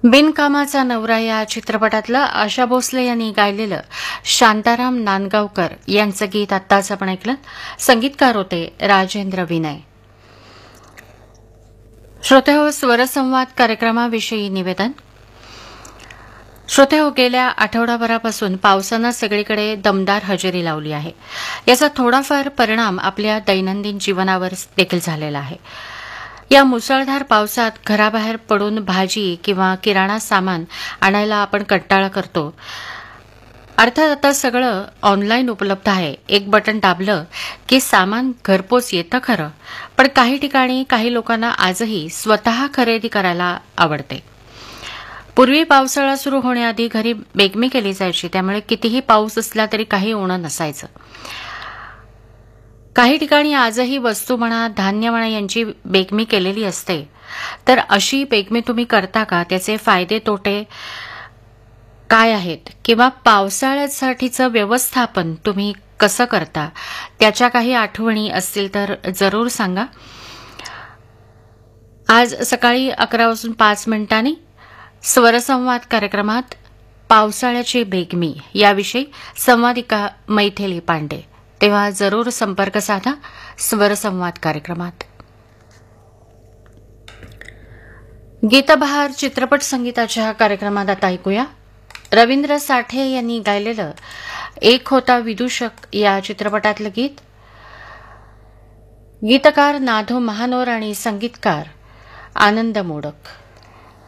बिनकामाचा नवरा या चित्रपटातलं आशा भोसले यांनी गायलेलं शांताराम नांदगावकर यांचं गीत आत्ताच आपण ऐकलं. संगीतकार होते राजेंद्र विनय. श्रोतेहो, स्वरसंवाद कार्यक्रमाविषयी निवेदन. श्रोतेहो, गेल्या आठवडाभरापासून पावसानं सगळीकडे दमदार हजेरी लावली आहे. याचा थोडाफार परिणाम आपल्या दैनंदिन जीवनावर देखील झालेला आहे. या मुसळधार पावसात घराबाहेर पडून भाजी किंवा किराणा सामान आणायला आपण कंटाळा करतो. अर्थात आता सगळं ऑनलाईन उपलब्ध आहे. एक बटन दाबलं की सामान घरपोच येतं खरं, पण काही ठिकाणी काही लोकांना आजही स्वतः खरेदी करायला आवडते. पूर्वी पावसाळा सुरू होण्याआधी घरी बेगमी केली जायची, त्यामुळे कितीही पाऊस असला तरी काही उणं नसायचं. काही ठिकाणी आजही वस्तू म्हणा, धान्य म्हणा यांची बेगमी केलेली असते. तर अशी बेगमी तुम्ही करता का? त्याचे फायदे तोटे काय आहेत? किंवा पावसाळ्यासाठीचं व्यवस्थापन तुम्ही कसं करता? त्याच्या काही आठवणी असतील तर जरूर सांगा. आज सकाळी 11:05 स्वरसंवाद कार्यक्रमात पावसाळ्याची बेगमी याविषयी संवादिका मैथिली पांडे. तेव्हा जरूर संपर्क साधा स्वरसंवाद कार्यक्रमात. गीतबहार चित्रपट संगीताच्या कार्यक्रमात आता ऐकूया रवींद्र साठे यांनी गायलेलं एक होता विदूषक या चित्रपटातलं गीत. गीतकार नाधो महानोर आणि संगीतकार आनंद मोडक.